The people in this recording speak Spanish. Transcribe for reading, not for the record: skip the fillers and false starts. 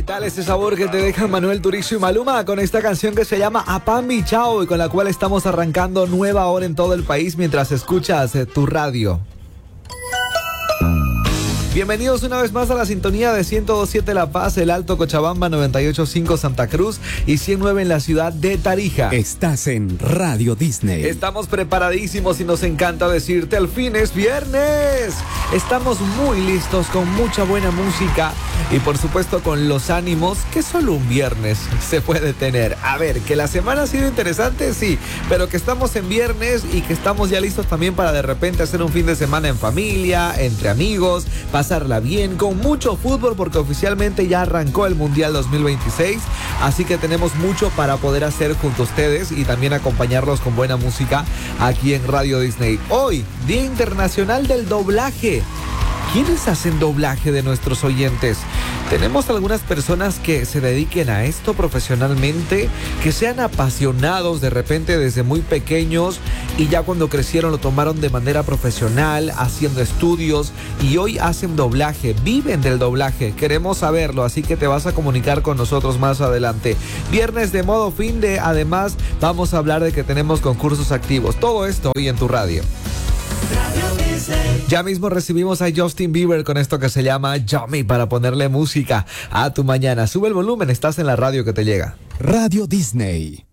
¿Qué tal ese sabor que te dejan Manuel Turizo y Maluma con esta canción que se llama Apambi Chao y con la cual estamos arrancando nueva hora en todo el país mientras escuchas tu radio? Bienvenidos una vez más a la sintonía de 102.7 La Paz, el Alto Cochabamba, 98.5 Santa Cruz y 109 en la ciudad de Tarija. Estás en Radio Disney. Estamos preparadísimos y nos encanta decirte, al fin es viernes. Estamos muy listos con mucha buena música y por supuesto con los ánimos que solo un viernes se puede tener. A ver, que la semana ha sido interesante, sí, pero que estamos en viernes y que estamos ya listos también para de repente hacer un fin de semana en familia, entre amigos, pasarla bien, con mucho fútbol porque oficialmente ya arrancó el Mundial 2026, así que tenemos mucho para poder hacer junto a ustedes y también acompañarlos con buena música aquí en Radio Disney. Hoy, Día Internacional del Doblaje. ¿Quiénes hacen doblaje de nuestros oyentes? Tenemos algunas personas que se dediquen a esto profesionalmente, que sean apasionados de repente desde muy pequeños y ya cuando crecieron lo tomaron de manera profesional, haciendo estudios y hoy hacen doblaje, viven del doblaje. Queremos saberlo, así que te vas a comunicar con nosotros más adelante. Viernes de modo fin de, además vamos a hablar de que tenemos concursos activos. Todo esto hoy en tu radio. Ya mismo recibimos a Justin Bieber con esto que se llama Yummy para ponerle música a tu mañana. Sube el volumen, estás en la radio que te llega. Radio Disney.